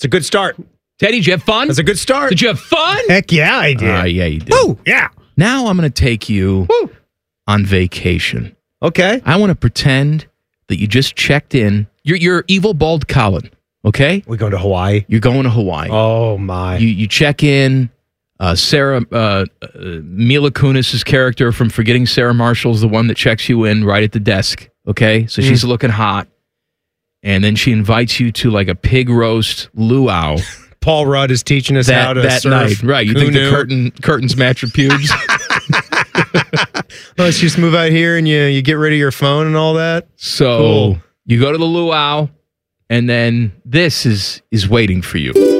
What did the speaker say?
It's a good start. Teddy, did you have fun? That's a good start. Did you have fun? Heck yeah, I did. Yeah, you did. Woo, yeah. Now I'm going to take you Woo. on vacation. Okay. I want to pretend that you just checked in. You're evil bald Colin, okay? We going to Hawaii? You're going to Hawaii. Oh, my. You check in. Sarah Mila Kunis' character from Forgetting Sarah Marshall's the one that checks you in right at the desk. Okay, so she's looking hot, and then she invites you to like a pig roast luau. Paul Rudd is teaching us how to that surf. night, right? You think the curtains match your pubes? Let's just move out here and you get rid of your phone and all that. So Cool. you go to the luau, and then this is waiting for you.